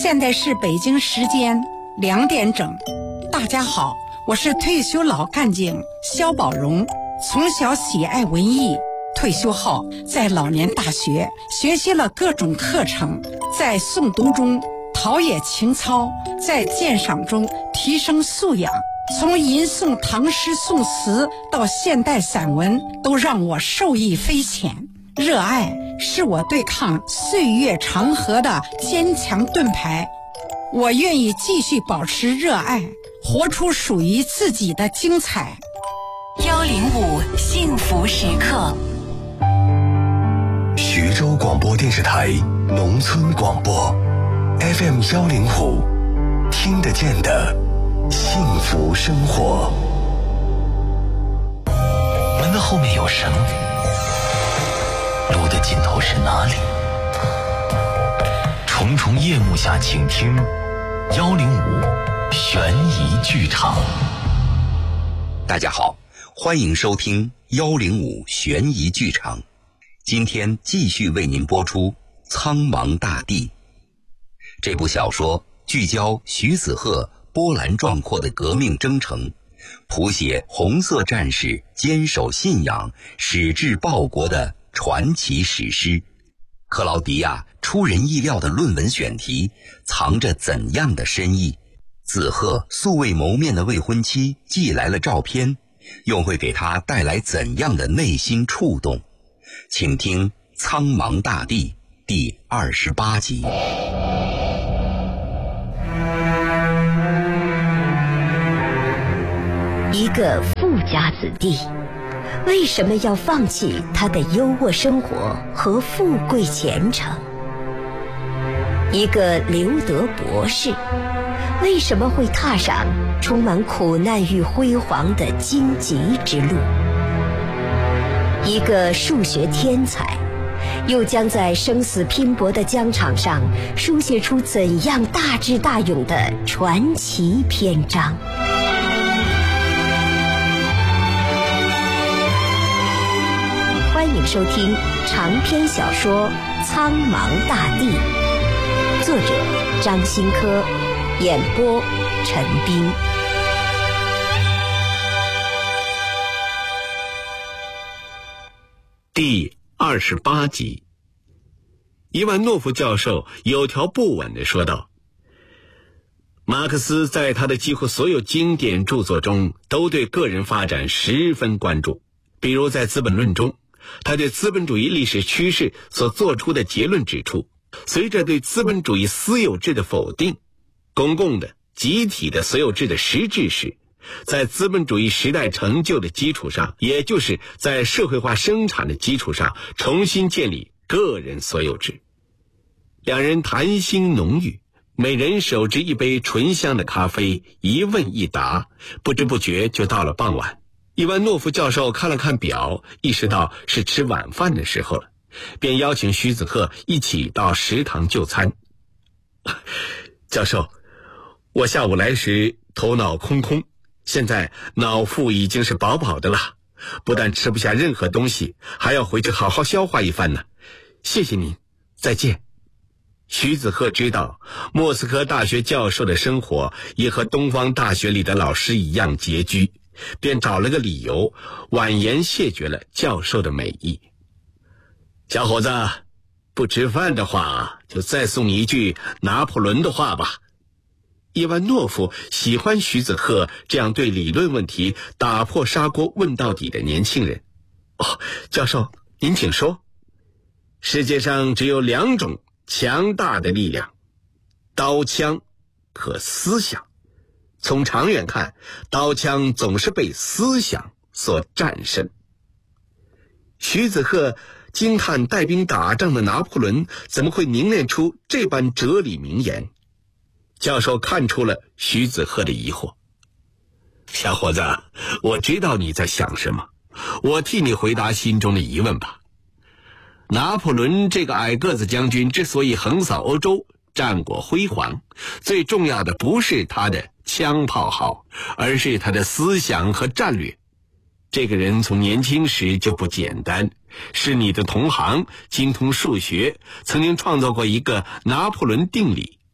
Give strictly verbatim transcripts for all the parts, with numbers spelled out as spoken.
现在是北京时间两点整。大家好，我是退休老干警肖宝荣，从小喜爱文艺，退休后在老年大学学习了各种课程，在诵读中陶冶情操，在鉴赏中提升素养。从吟诵唐诗宋词到现代散文，都让我受益匪浅。热爱是我对抗岁月长河的坚强盾牌，我愿意继续保持热爱，活出属于自己的精彩。 幺零五幸福时刻， 徐州广播电视台农村广播 F M 幺零五，听得见的幸福生活。 门的后面有绳，路的尽头是哪里？重重夜幕下，请听幺零五悬疑剧场。 大家好，欢迎收听幺零五悬疑剧场。今天继续为您播出《苍茫大地》这部小说，聚焦徐子鹤波澜壮阔的革命征程，谱写红色战士坚守信仰、矢志报国的传奇史诗。克劳迪亚出人意料的论文选题藏着怎样的深意？子鹤素未谋面的未婚妻寄来了照片，又会给他带来怎样的内心触动？请听《苍茫大地》第二十八集。 一个富家子弟为什么要放弃他的优渥生活和富贵前程？一个留德博士为什么会踏上充满苦难与辉煌的荆棘之路？一个数学天才又将在生死拼搏的疆场上书写出怎样大智大勇的传奇篇章？欢迎收听长篇小说《苍茫大地》，作者张新科，演播陈斌。 第二十八集，伊万诺夫教授有条不紊地说道：马克思在他的几乎所有经典著作中都对个人发展十分关注，比如在《资本论》中，他对资本主义历史趋势所做出的结论指出，随着对资本主义私有制的否定，公共的集体的所有制的实质是在资本主义时代成就的基础上，也就是在社会化生产的基础上重新建立个人所有制。两人谈心浓郁，每人手执一杯醇香的咖啡，一问一答，不知不觉就到了傍晚。伊万诺夫教授看了看表，意识到是吃晚饭的时候了，便邀请徐子鹤一起到食堂就餐。教授，我下午来时头脑空空，现在脑腹已经是饱饱的了，不但吃不下任何东西，还要回去好好消化一番呢。谢谢您，再见。徐子鹤知道莫斯科大学教授的生活也和东方大学里的老师一样拮据，便找了个理由婉言谢绝了教授的美意。小伙子，不吃饭的话，就再送你一句拿破仑的话吧。伊万诺夫喜欢徐子鹤这样对理论问题打破砂锅问到底的年轻人。哦，教授，您请说。世界上只有两种强大的力量，刀枪和思想。从长远看，刀枪总是被思想所战胜。徐子鹤惊叹带兵打仗的拿破仑怎么会凝练出这般哲理名言。教授看出了徐子鹤的疑惑。小伙子，我知道你在想什么，我替你回答心中的疑问吧。拿破仑这个矮个子将军之所以横扫欧洲，战果辉煌，最重要的不是他的枪炮好，而是他的思想和战略。这个人从年轻时就不简单，是你的同行，精通数学，曾经创造过一个拿破仑定理。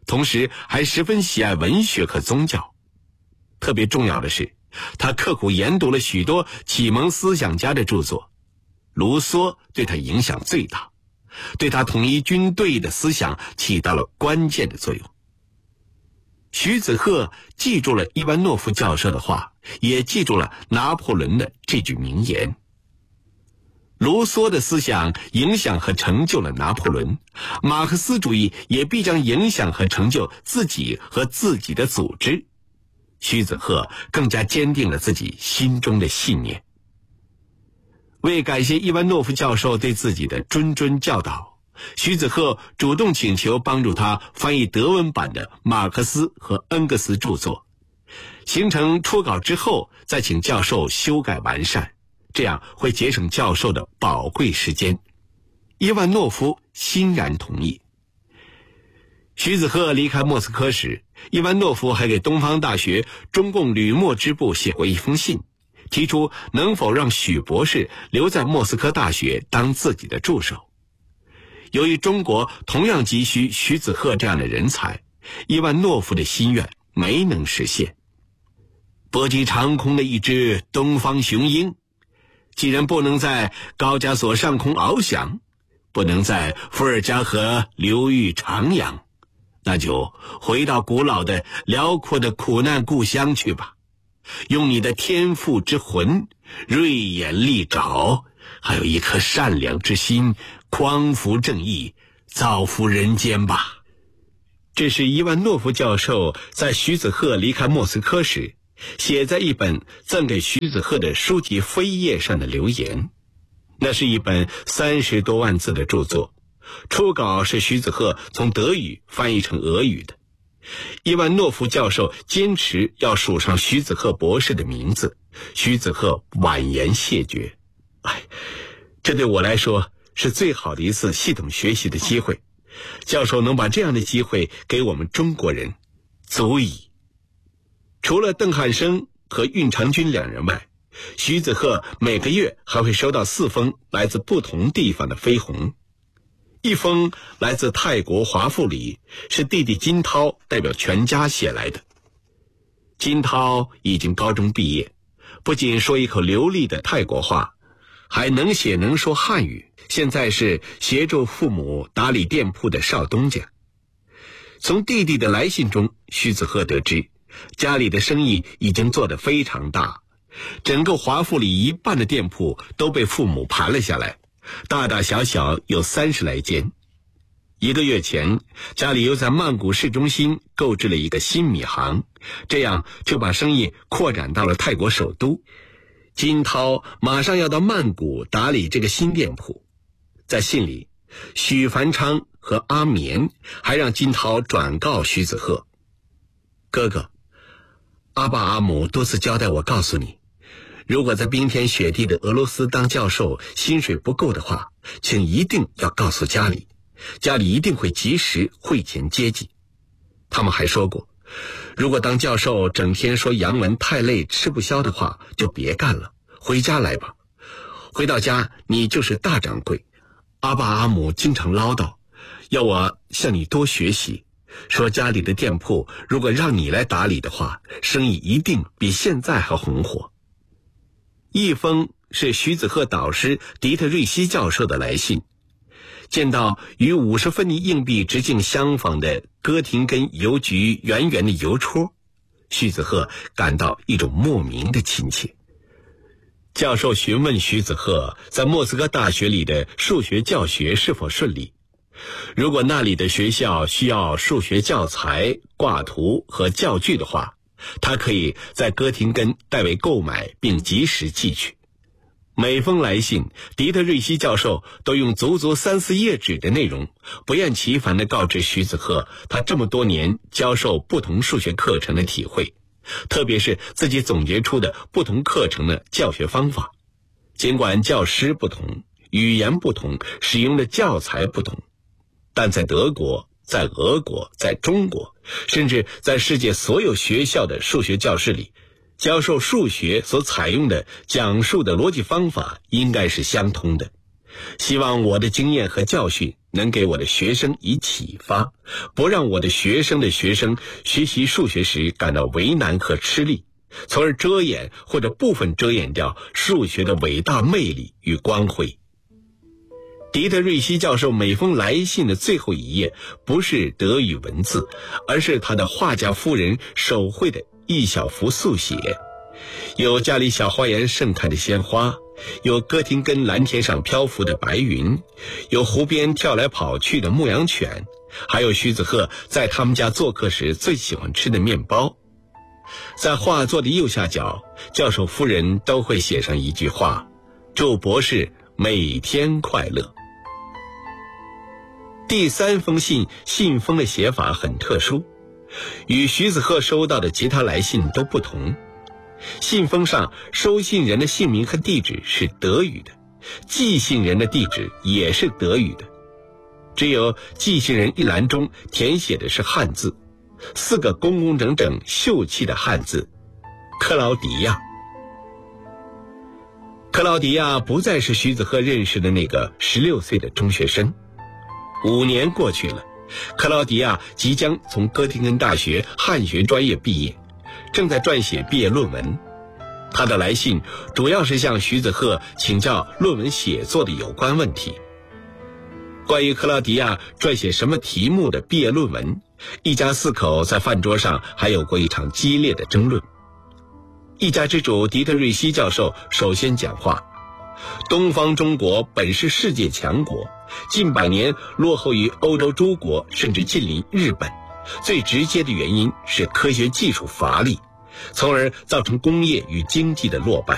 同时还十分喜爱文学和宗教。特别重要的是，他刻苦研读了许多启蒙思想家的著作，卢梭对他影响最大，对他统一军队的思想起到了关键的作用。徐子鹤记住了伊万诺夫教授的话，也记住了拿破仑的这句名言。卢梭的思想影响和成就了拿破仑，马克思主义也必将影响和成就自己和自己的组织。徐子鹤更加坚定了自己心中的信念。为感谢伊万诺夫教授对自己的谆谆教导，徐子鹤主动请求帮助他翻译德文版的马克思和恩格斯著作，形成初稿之后再请教授修改完善，这样会节省教授的宝贵时间。伊万诺夫欣然同意。徐子鹤离开莫斯科时，伊万诺夫还给东方大学中共吕莫支部写过一封信，提出能否让许博士留在莫斯科大学当自己的助手。由于中国同样急需徐子鹤这样的人才，伊万诺夫的心愿没能实现。波及长空的一只东方雄鹰，既然不能在高加索上空翱翔，不能在伏尔加河流域徜徉，那就回到古老的辽阔的苦难故乡去吧，用你的天赋之魂、锐眼利爪，还有一颗善良之心，匡扶正义，造福人间吧。这是伊万诺夫教授在徐子鹤离开莫斯科时写在一本赠给徐子鹤的书籍扉页上的留言。那是一本三十多万字的著作，初稿是徐子鹤从德语翻译成俄语的。伊万诺夫教授坚持要署上徐子鹤博士的名字，徐子鹤婉言谢绝。哎，这对我来说是最好的一次系统学习的机会。教授能把这样的机会给我们中国人，足矣。除了邓汉生和运长军两人外，徐子鹤每个月还会收到四封来自不同地方的绯红。一封来自泰国华富里，是弟弟金涛代表全家写来的。金涛已经高中毕业，不仅说一口流利的泰国话，还能写能说汉语，现在是协助父母打理店铺的少东家。从弟弟的来信中，徐子鹤得知家里的生意已经做得非常大，整个华富里一半的店铺都被父母盘了下来，大大小小有三十来间。一个月前，家里又在曼谷市中心购置了一个新米行，这样就把生意扩展到了泰国首都。金涛马上要到曼谷打理这个新店铺。在信里，许凡昌和阿棉还让金涛转告徐子鹤：哥哥，阿爸阿母多次交代我告诉你，如果在冰天雪地的俄罗斯当教授薪水不够的话，请一定要告诉家里，家里一定会及时汇钱接济。他们还说过，如果当教授整天说洋文太累吃不消的话，就别干了，回家来吧。回到家你就是大掌柜。阿爸阿母经常唠叨，要我向你多学习，说家里的店铺如果让你来打理的话，生意一定比现在还红火。一封是徐子鹤导师迪特瑞希教授的来信，见到与五十分尼硬币直径相仿的哥廷根邮局圆圆的邮戳，徐子鹤感到一种莫名的亲切。教授询问徐子鹤在莫斯科大学里的数学教学是否顺利，如果那里的学校需要数学教材、挂图和教具的话，他可以在哥廷根代为购买并及时寄去。每封来信，迪特瑞希教授都用足足三四页纸的内容，不厌其烦地告知徐子鹤他这么多年教授不同数学课程的体会，特别是自己总结出的不同课程的教学方法。尽管教师不同，语言不同，使用的教材不同，但在德国、在俄国、在中国，甚至在世界所有学校的数学教室里，教授数学所采用的讲述的逻辑方法应该是相通的。 希望我的经验和教训能给我的学生以启发，不让我的学生的学生学习数学时感到为难和吃力，从而遮掩或者部分遮掩掉数学的伟大魅力与光辉。狄德瑞希教授每封来信的最后一页不是德语文字，而是他的画家夫人手绘的一小幅速写，有家里小花园盛开的鲜花，有哥廷根蓝天上漂浮的白云，有湖边跳来跑去的牧羊犬，还有徐子鹤在他们家做客时最喜欢吃的面包。在画作的右下角，教授夫人都会写上一句话：祝博士每天快乐。第三封信，信封的写法很特殊，与徐子鹤收到的其他来信都不同。信封上收信人的姓名和地址是德语的，寄信人的地址也是德语的，只有寄信人一栏中填写的是汉字，四个工工整整秀气的汉字：克劳迪亚。克劳迪亚不再是徐子鹤认识的那个十六岁的中学生。五年过去了，克劳迪亚即将从哥廷根大学汉学专业毕业，正在撰写毕业论文。他的来信主要是向徐子鹤请教论文写作的有关问题。关于克劳迪亚撰写什么题目的毕业论文，一家四口在饭桌上还有过一场激烈的争论。一家之主狄特瑞希教授首先讲话：东方中国本是世界强国，近百年落后于欧洲诸国，甚至近邻日本。最直接的原因是科学技术乏力，从而造成工业与经济的落败。